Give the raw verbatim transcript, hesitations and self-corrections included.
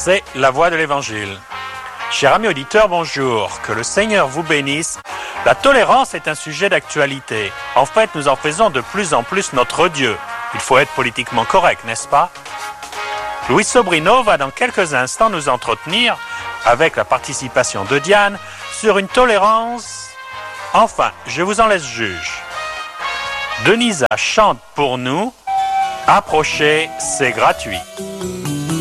c'est la voix de l'Évangile. Chers amis auditeurs, bonjour. Que le Seigneur vous bénisse. La tolérance est un sujet d'actualité. En fait, nous en faisons de plus en plus notre Dieu. Il faut être politiquement correct, n'est-ce pas? Louis Sobrino va dans quelques instants nous entretenir, avec la participation de Diane, sur une tolérance. Enfin, je vous en laisse juge. Denisa chante pour nous. Approchez, c'est gratuit.